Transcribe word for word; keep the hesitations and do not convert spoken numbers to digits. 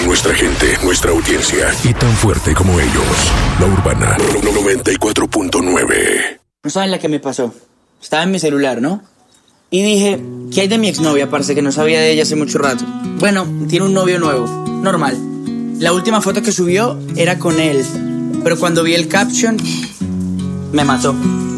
nuestra gente, nuestra audiencia. Y tan fuerte como ellos. La Urbana noventa y cuatro punto nueve. No saben la que me pasó. Estaba en mi celular, ¿no? Y dije, ¿qué hay de mi exnovia, parce? Que no sabía de ella hace mucho rato. Bueno, tiene un novio nuevo. Normal. La última foto que subió era con él. Pero cuando vi el caption, me mató.